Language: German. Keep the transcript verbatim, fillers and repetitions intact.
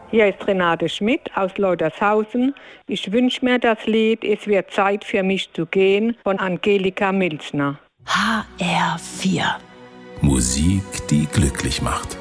Hier ist Renate Schmidt aus Leutershausen. Ich wünsche mir das Lied Es wird Zeit für mich zu gehen von Angelika Milchner. H R vier. Musik, die glücklich macht.